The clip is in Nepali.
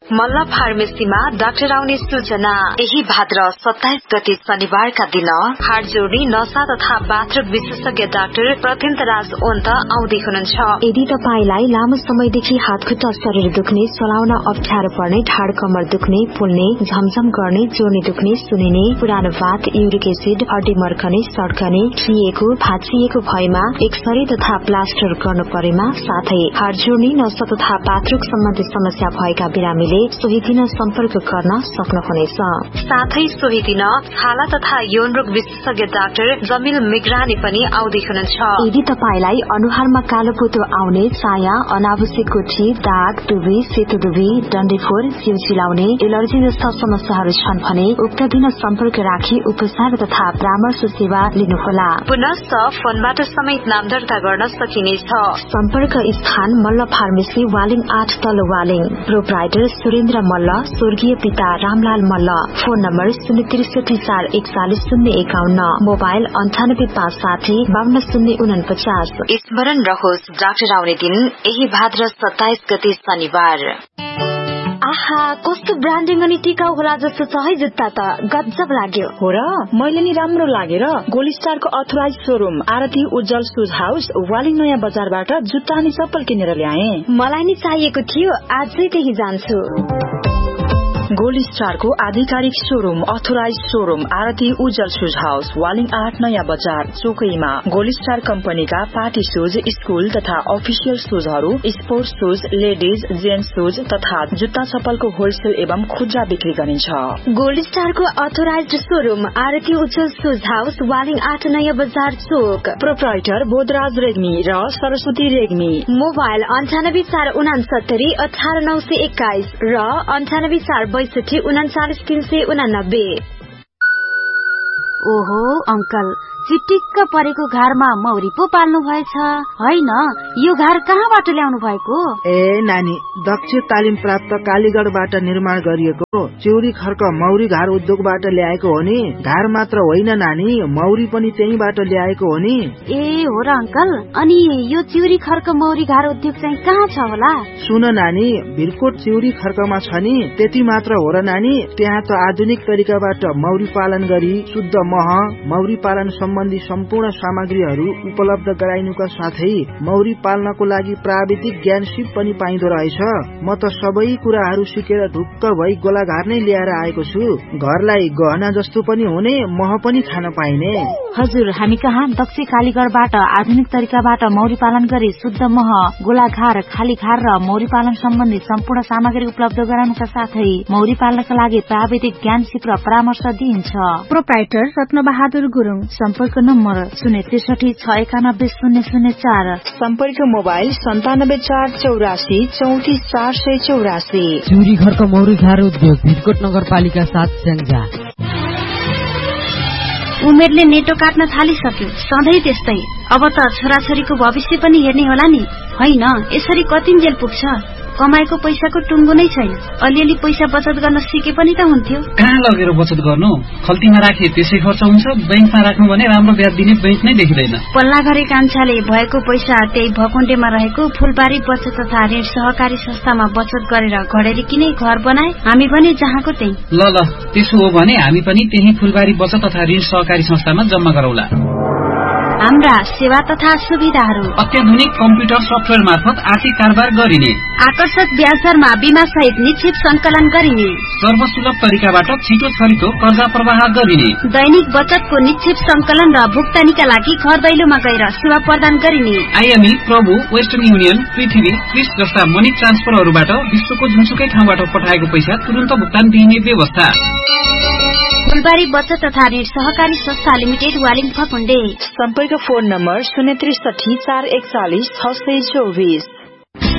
मल्ल फार्मेसीमा डाक्टर आउने सूचना। यही भाद्र 27 गते शनिबारका दिन हाड जोड्ने नसा तथा बाथरुम विशेषज्ञ डाक्टर प्रत्यन्तराज ओन्त आउँदै हुनुहुन्छ। यदि तपाईलाई लामो समयदेखि हातखुट्टा शरीर दुख्ने, चलाउन अप्ठ्यारो पर्ने, ढाड कमर दुख्ने, फुल्ने, झमझम गर्ने, जोर्नी दुख्ने, सुनिने, पुरानो भात, युरिक एसिड, हड्डी मर्कने, सड्कने, खिएको, भाँचिएको भएमा एक्सरे तथा प्लास्टर गर्नु परेमा, साथै हाड जोड्ने, नसा तथा पात्रुक सम्बन्धी समस्या भएका बिरामीले सोही दिन सम्पर्क गर्न सक्नुहुनेछ। साथै सोही दिन छाला तथा यौन रोग विशेषज्ञ डाक्टर जमिल मिग्रानी पनि आउँदै हुनुहुन्छ। यदि तपाईलाई अनुहारमा कालो पोतो आउने, छाया, अनावश्यक गुठी, दाग, दुबी, सेतो दुबी, डन्डीफोर, जिउ चिलाउने, एलर्जी जस्ता समस्याहरू छन् भने उक्त दिन सम्पर्क राखी उपचार तथा परामर्श सेवा लिनुहोला। पुनश्च फोनबाट समेत नाम दर्ता गर्न सकिनेछ। सम्पर्क स्थान मल्ल फार्मेसी, वालिङ 8 तल्लो वालिङ। प्रोप्राइटर सुरेन्द्र मल्ल, स्वर्गीय पिता Ramlal Malla. Phone number 063414051, mobile 9856520049। स्मरण रहोस्, डाक्टर आउने दिन यही भाद्र 27 गते शनिबार। आहा, कस्तो ब्रान्डिङ अनि टिकाउ होला जस्तो छ है जुत्ता त, गजब लाग्यो। हो र, मैले नि राम्रो लागेर गोल्ड स्टारको अथोराइज शोरूम आरती उज्जवल शूज हाउस वालिङ नयाँ बजारबाट जुत्ता अनि चप्पल किनेर ल्याए। मलाई नि चाहिएको थियो, आजै त्यही जान्छु। गोल्ड स्टारको आधिकारिक शोरूम अथोराइज शोरूम आरती उज्जवल शूज हाउस वालिङ 8 नयाँ बजार चोकैमा। गोल्ड स्टार कम्पनीका पार्टी शूज, स्कूल तथा official शूजहरू, sports shoes, ladies, gents shoes तथा जुत्ता चप्पलको होलसेल एवं खुद्रा बिक्री गरिन्छ। गोल्ड स्टारको अथोराइज शोरूम आरती उज्जवल शूज हाउस वालिङ 8 नयाँ बजार चोक। प्रोप्राइटर बोधराज रेग्मी र सरस्वती रेग्मी। मोबाइल 9847189321 र 9846299389। ओहो अंकल, चिटिक्क परेको घारमा मौरी पो पाल्नु भएछ हैन? यो घार कहाँबाट ल्याउनु भएको? ए नानी, दक्ष तालिम प्राप्त कालीगढबाट निर्माण गरिएको चिउरी खर्क मौरी घार उद्योगबाट ल्याएको हो नि। घार मात्र होइन नानी, मौरी पनि त्यहीबाट ल्याएको हो नि। ए हो र अंकल, अनि यो चिउरी खर्क मौरी घार उद्योग चाहिँ कहाँ छ होला? सुन नानी, भिरकोट चिउरी खर्कमा छ नि। त्यति मात्र हो र नानी, त्यहाँ त आधुनिक तरिकाबाट मौरी पालन गरी शुद्ध मह, मौरी पालन सम्बन्धी सम्पूर्ण सामग्रीहरू उपलब्ध गराइनुका साथै मौरी पाल्नको लागि प्राविधिक ज्ञान सिप पनि पाइँदो रहेछ। म त सबै कुराहरू सिकेर ढुक्क भई गोलाघार नै ल्याएर आएको छु। घरलाई गहना जस्तो पनि हुने, मह पनि खान पाइने। हजुर, हामी कहाँ दक्ष कालीगढबाट आधुनिक तरिकाबाट मौरी पालन गरी शुद्ध मह, गोलाघार, खाली घार र मौरी पालन सम्बन्धी सम्पूर्ण सामग्री उपलब्ध गराउनुका साथै मौरी पाल्नका लागि प्राविधिक ज्ञान सिप र परामर्श दिइन्छ। प्रोप्राइटर रत्नबहादुर गुरुङ। सम्पर्क नम्बर 063690004। सम्पर्क मोबाइल 9748434484। चिउरी घरको मौरी घार उद्योग भिरकोट नगरपालिका 7 स्याङ्जा। उमेरले नेटो काट्न थालिसक्यो, सधैँ त्यस्तै। अब त छोराछोरीको भविष्य पनि हेर्ने होला नि, होइन? यसरी कतिन्जेल पुग्छ? कमाएको पैसाको टुङ्गो नै छैन। अलिअलि पैसा बचत गर्न सिके पनि त हुन्थ्यो। कहाँ लगेर बचत गर्नु? खल्तीमा राखे त्यसै खर्च हुन्छ, बैंकमा राख्नु भने राम्रो ब्याज दिने बैंक नै देखिँदैन। पल्ला घरे कान्छाले भएको पैसा त्यही भकुण्डेमा रहेको फुलबारी बचत तथा ऋण सहकारी संस्थामा बचत गरेर घडेरी किने घर बनाए। हामी भने जहाँको त्यही। ल त्यसो हो भने हामी पनि त्यही फुलबारी बचत तथा ऋण सहकारी संस्थामा जम्मा गरौला। हाम्रा सेवा तथा सुविधाहरू: अत्याधुनिक कम्प्युटर सफ्टवेयर मार्फत आर्थिक कारोबार गरिने, आकर्षक ब्याज दरमा बीमा सहित निश्चित संकलन गरिने, सर्वसुलभ तरिकाबाट छिटो छरितो कर्जा प्रवाह गरिने, दैनिक बचतको निश्चित संकलन र भुक्तानीका लागि घर दैलोमा गएर सेवा प्रदान गरिने, आइएमई, प्रभु, वेस्टर्न युनियन, पृथ्वी, क्रिस जस्ता मनी ट्रान्सफरहरूबाट विश्वको जुनसुकै ठाउँबाट पठाएको पैसा तुरन्त भुक्तान दिने व्यवस्था। फुलबारी बचत तथा ऋण सहकारी संस्था लिमिटेड, वालिङ फकुण्डे। सम्पर्क फोन नम्बर 063 441 624।